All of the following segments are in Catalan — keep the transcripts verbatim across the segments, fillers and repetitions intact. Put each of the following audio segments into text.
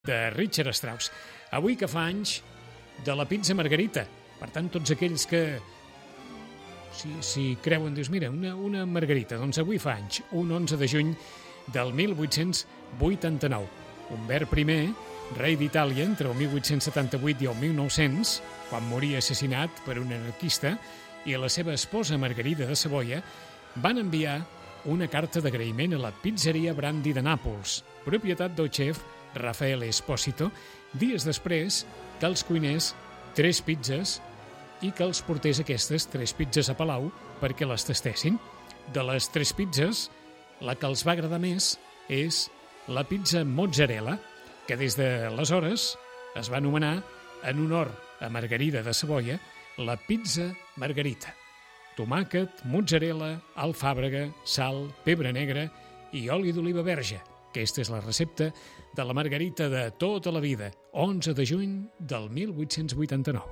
de Richard Strauss. Avui que fa anys de la pizza margarita. Per tant, tots aquells que si, si creuen, dius, mira, una, una margarita, doncs avui fa anys, un onze de juny del mil vuit-cents vuitanta-nou. Humbert I, rei d'Itàlia entre el mil vuit-cents setanta-vuit i el mil nou-cents, quan moria assassinat per un anarquista, i la seva esposa Margarida de Savoia van enviar una carta d'agraïment a la pizzeria Brandi de Nàpols, propietat del xef Raffaele Esposito, dies després que els cuiners tres pizzas i que els portés aquestes tres pizzas a Palau perquè les tastessin. De les tres pizzas, la que els va agradar més és la pizza mozzarella, que des d'aleshores es va anomenar, en honor a Margarida de Savoia, la pizza margarita. Tomàquet, mozzarella, alfàbrega, sal, pebre negre i oli d'oliva verge. Aquesta és la recepta de la margarita de tota la vida, onze de juny del mil vuit-cents vuitanta-nou.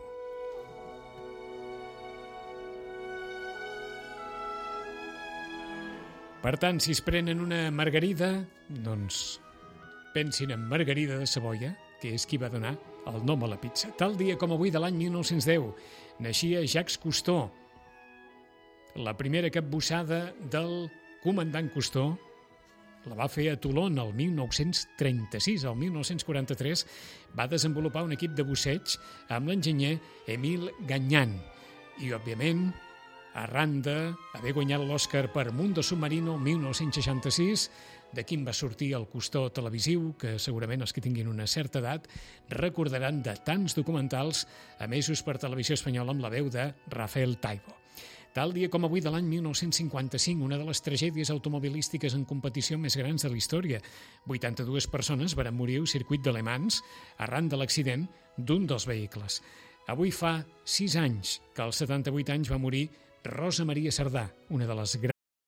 Per tant, si es prenen una margarida, doncs pensin en Margarida de Savoia, que és qui va donar el nom a la pizza. Tal dia com avui de l'any mil nou-cents deu, naixia Jacques Cousteau, la primera capbussada del comandant Cousteau la va fer a Toulon el mil nou-cents trenta-sis. El mil nou-cents quaranta-tres va desenvolupar un equip de busseig amb l'enginyer Émile Gagnan. I, òbviament, arran d'haver guanyat l'Oscar per Mundo Submarino el mil nou-cents seixanta-sis, d'aquí en va sortir el Cousteau televisiu, que segurament els que tinguin una certa edat recordaran de tants documentals emesos per Televisió Espanyola amb la veu de Rafael Taibo. Tal dia com avui de l'any mil nou-cents cinquanta-cinc, una de les tragèdies automobilístiques en competició més grans de la història. vuitanta-dues persones van morir al circuit de Le Mans arran de l'accident d'un dels vehicles. Avui fa sis anys que als setanta-vuit anys va morir Rosa Maria Cerdà, una de les grans